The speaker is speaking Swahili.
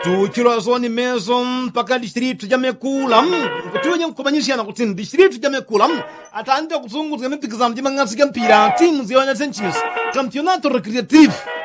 Tukilwa zoni mezo mpaka district jamekula kutuje kumanyishana kuti district jamekula atande kuzunguza mipikizano jimangasi mpira timu ziwana senchis campeonato recreativo